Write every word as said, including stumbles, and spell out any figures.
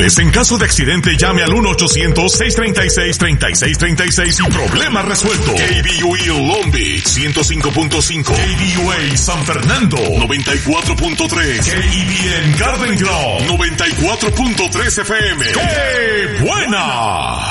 Londres. En caso de accidente, llame al uno ochocientos, seiscientos treinta y seis, treinta y seis treinta y seis y problema resuelto. K B U A Long Beach, ciento cinco punto cinco. K B U A San Fernando, noventa y cuatro punto tres. K E B N Garden Grove, noventa y cuatro punto tres F M. ¡Qué buena!